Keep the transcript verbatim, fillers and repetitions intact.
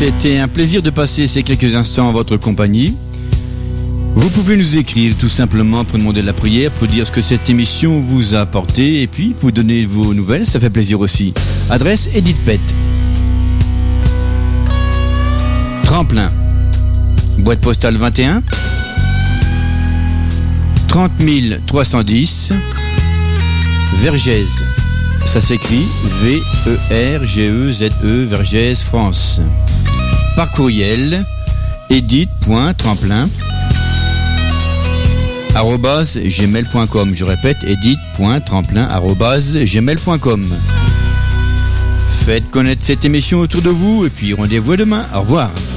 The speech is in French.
C'était un plaisir de passer ces quelques instants en votre compagnie. Vous pouvez nous écrire tout simplement pour demander la prière, pour dire ce que cette émission vous a apporté et puis pour donner vos nouvelles, ça fait plaisir aussi. Adresse Edith Pett. Tremplin. Boîte postale vingt et un. trente mille trois cent dix. Vergès. Ça s'écrit V E R G E Z E, Vergès, France. Par courriel, edith.tremplin arobase gmail point com. Je répète, edith.tremplin arobase gmail point com. Faites connaître cette émission autour de vous et puis rendez-vous demain. Au revoir.